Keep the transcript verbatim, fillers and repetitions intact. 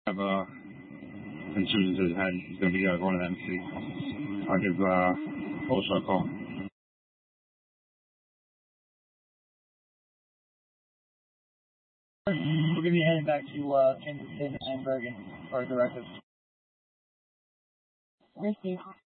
have uh, insurgents that had is going to be uh, going to M C. I'll give uh, Ultra a call. We're going to be heading back to uh, Kansas City and Bergen for directives. Receive.